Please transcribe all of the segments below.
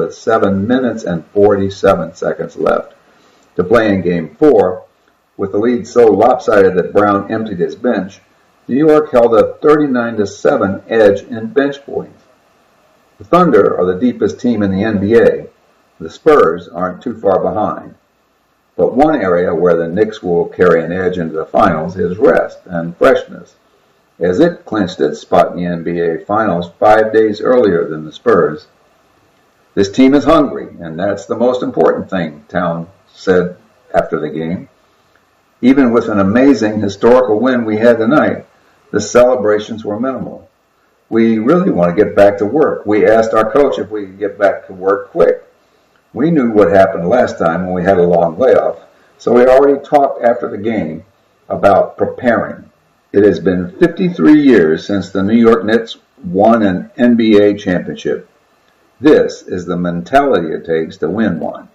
with 7 minutes and 47 seconds left to play in Game 4. With the lead so lopsided that Brown emptied his bench, New York held a 39-7 edge in bench points. The Thunder are the deepest team in the NBA. The Spurs aren't too far behind. But one area where the Knicks will carry an edge into the finals is rest and freshness, as it clinched its spot in the NBA Finals 5 days earlier than the Spurs. This team is hungry, and that's the most important thing, Town said after the game. Even with an amazing historical win we had tonight, the celebrations were minimal. We really want to get back to work. We asked our coach if we could get back to work quick. We knew what happened last time when we had a long layoff, so we already talked after the game about preparing. It has been 53 years since the New York Knicks won an NBA championship. This is the mentality it takes to win one.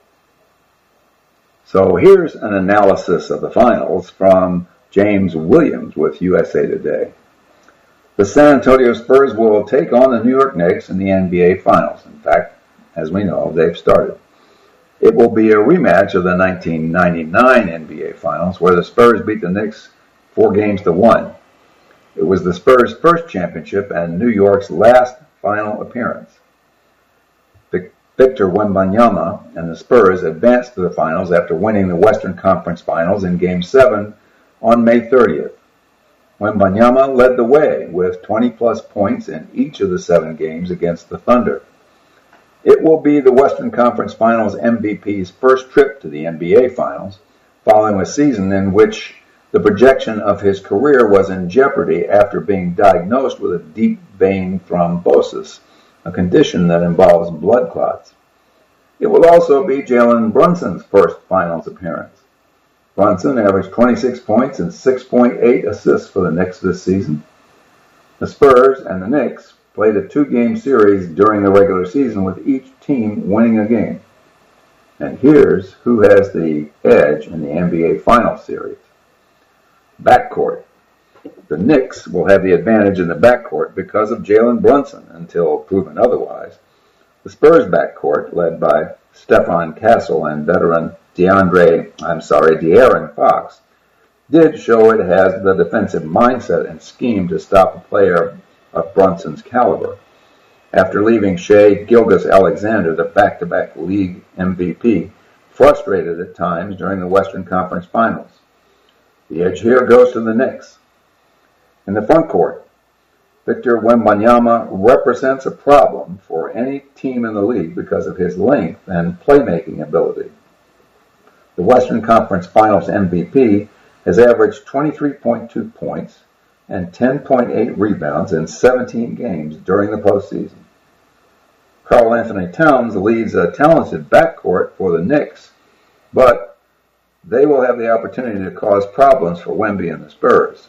So here's an analysis of the finals from James Williams with USA Today. The San Antonio Spurs will take on the New York Knicks in the NBA Finals. In fact, as we know, they've started. It will be a rematch of the 1999 NBA Finals, where the Spurs beat the Knicks 4-1. It was the Spurs' first championship and New York's last final appearance. Victor Wembanyama and the Spurs advanced to the finals after winning the Western Conference Finals in Game 7 on May 30th. Wembanyama led the way with 20-plus points in each of the 7 games against the Thunder. It will be the Western Conference Finals MVP's first trip to the NBA Finals, following a season in which the projection of his career was in jeopardy after being diagnosed with a deep vein thrombosis, a condition that involves blood clots. It will also be Jalen Brunson's first finals appearance. Brunson averaged 26 points and 6.8 assists for the Knicks this season. The Spurs and the Knicks played a 2-game series during the regular season with each team winning a game. And here's who has the edge in the NBA Finals series. Backcourt. The Knicks will have the advantage in the backcourt because of Jalen Brunson until proven otherwise. The Spurs backcourt, led by Stephon Castle and veteran De'Aaron Fox, did show it has the defensive mindset and scheme to stop a player of Brunson's caliber. After leaving Shai Gilgeous-Alexander, the back-to-back league MVP, frustrated at times during the Western Conference Finals. The edge here goes to the Knicks. In the front court, Victor Wembanyama represents a problem for any team in the league because of his length and playmaking ability. The Western Conference Finals MVP has averaged 23.2 points and 10.8 rebounds in 17 games during the postseason. Karl Anthony Towns leads a talented backcourt for the Knicks, but they will have the opportunity to cause problems for Wemby and the Spurs.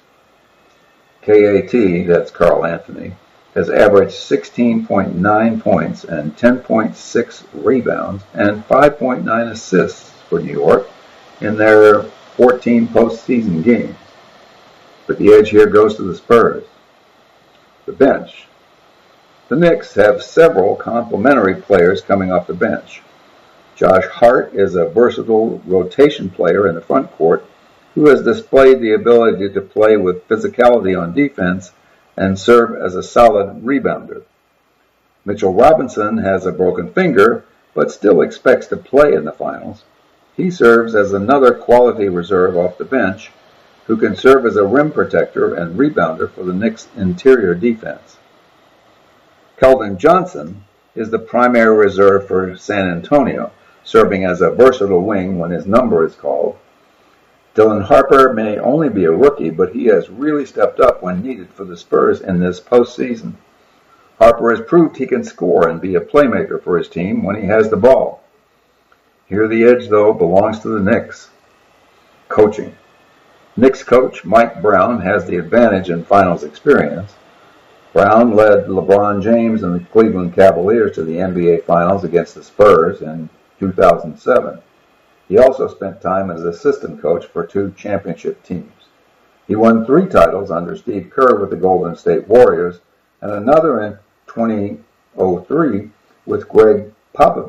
KAT, that's Karl Anthony, has averaged 16.9 points and 10.6 rebounds and 5.9 assists for New York in their 14 postseason games. But the edge here goes to the Spurs. The bench. The Knicks have several complementary players coming off the bench. Josh Hart is a versatile rotation player in the front court who has displayed the ability to play with physicality on defense and serve as a solid rebounder. Mitchell Robinson has a broken finger, but still expects to play in the finals. He serves as another quality reserve off the bench who can serve as a rim protector and rebounder for the Knicks' interior defense. Keldon Johnson is the primary reserve for San Antonio, serving as a versatile wing when his number is called. Dylan Harper may only be a rookie, but he has really stepped up when needed for the Spurs in this postseason. Harper has proved he can score and be a playmaker for his team when he has the ball. Here the edge, though, belongs to the Knicks. Coaching. Knicks coach Mike Brown has the advantage in finals experience. Brown led LeBron James and the Cleveland Cavaliers to the NBA Finals against the Spurs in 2007. He also spent time as assistant coach for 2 championship teams. He won 3 titles under Steve Kerr with the Golden State Warriors and another in 2003 with Greg Popovich